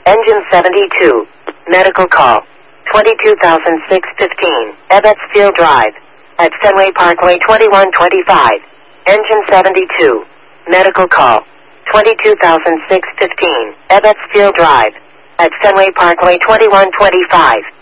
Engine 72. Medical call. 22,615. Ebbets Field Drive. At Fenway Parkway 2125. Engine 72. Medical call. 22,615. Ebbets Field Drive. At Fenway Parkway 2125.